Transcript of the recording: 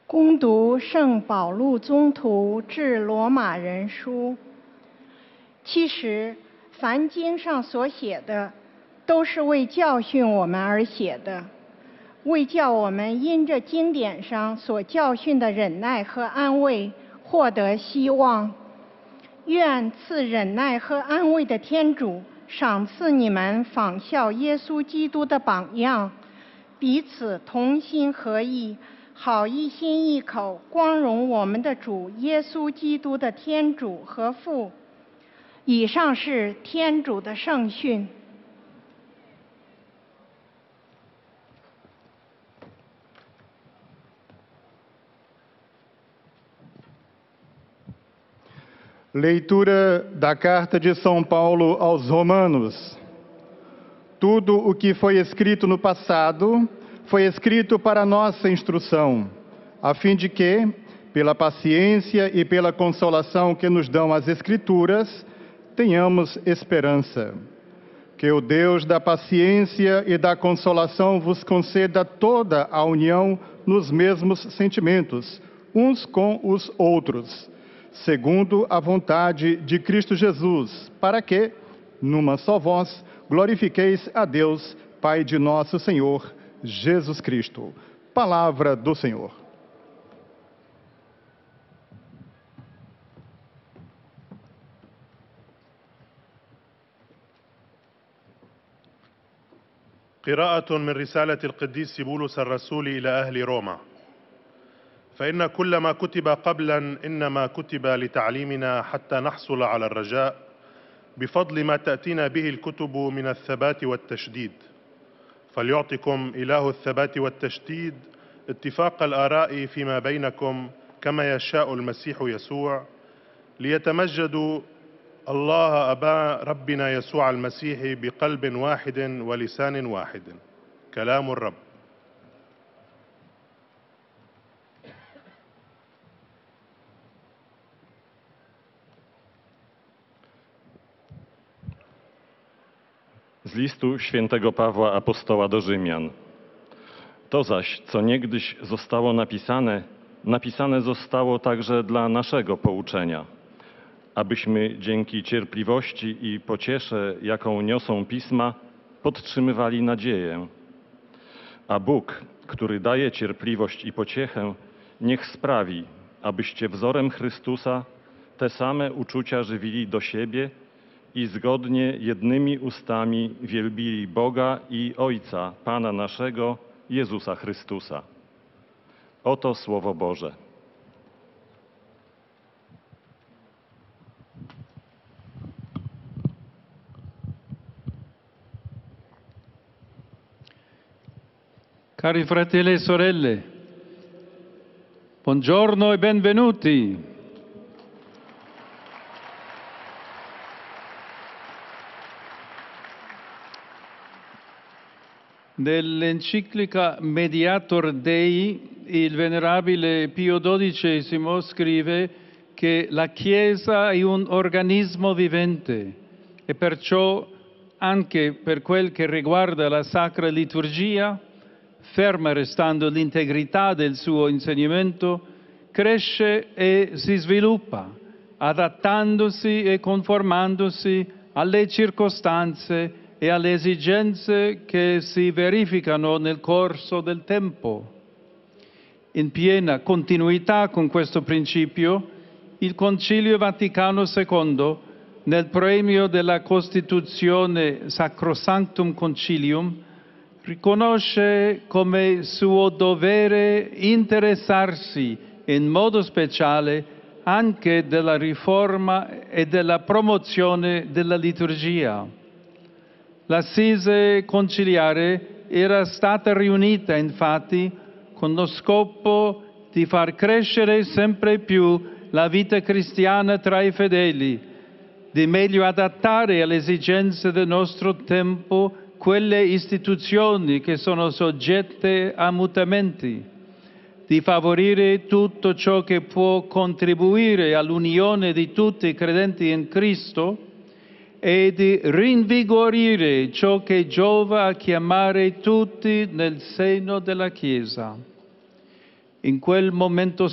恭读圣保禄宗徒致罗马人书。其实，凡经上所写的，都是为教训我们而写的，为叫我们因着经典上所教训的忍耐和安慰，获得希望。愿赐忍耐和安慰的天主，赏赐你们仿效耶稣基督的榜样，彼此同心合意，好一心一口光荣我们的主耶稣基督的天主和父。以上是天主的圣训。 Leitura da Carta de São Paulo aos Romanos. Tudo o que foi escrito no passado foi escrito para nossa instrução, a fim de que, pela paciência e pela consolação que nos dão as Escrituras, tenhamos esperança. Que o Deus da paciência e da consolação vos conceda toda a união nos mesmos sentimentos, uns com os outros, segundo a vontade de Cristo Jesus, para que, numa só voz, glorifiqueis a Deus, Pai de nosso Senhor, Jesus Cristo. Palavra do Senhor. قراءة من رسالة القديس بولس الرسول إلى أهل روما. فإن كل ما كتب قبلا إنما كتب لتعليمنا حتى نحصل على الرجاء بفضل ما تأتينا به الكتب من الثبات والتشديد. فليعطكم إله الثبات والتشديد اتفاق الآراء فيما بينكم كما يشاء المسيح يسوع، ليتمجد الله أبا ربنا يسوع المسيح بقلب واحد ولسان واحد. كلام الرب. Z listu świętego Pawła apostoła do Rzymian. To zaś, co niegdyś zostało napisane zostało także dla naszego pouczenia, abyśmy dzięki cierpliwości i pociesze, jaką niosą pisma, podtrzymywali nadzieję. A Bóg, który daje cierpliwość i pociechę, niech sprawi, abyście wzorem Chrystusa te same uczucia żywili do siebie i zgodnie jednymi ustami wielbili Boga i Ojca, Pana naszego, Jezusa Chrystusa. Oto Słowo Boże. Cari fratelli e sorelle, buongiorno e benvenuti. Nell'enciclica Mediator Dei, il venerabile Pio XII scrive che la Chiesa è un organismo vivente e perciò, anche per quel che riguarda la Sacra Liturgia, ferma restando l'integrità del suo insegnamento, cresce e si sviluppa, adattandosi e conformandosi alle circostanze e alle esigenze che si verificano nel corso del tempo. In piena continuità con questo principio, il Concilio Vaticano II, nel premio della Costituzione Sacrosanctum Concilium, riconosce come suo dovere interessarsi in modo speciale anche della riforma e della promozione della liturgia. L'Assise conciliare era stata riunita infatti con lo scopo di far crescere sempre più la vita cristiana tra i fedeli, di meglio adattare alle esigenze del nostro tempo quelle istituzioni che sono soggette a mutamenti, di favorire tutto ciò che può contribuire all'unione di tutti i credenti in Cristo e di rinvigorire ciò che giova a chiamare tutti nel seno della Chiesa. In quel momento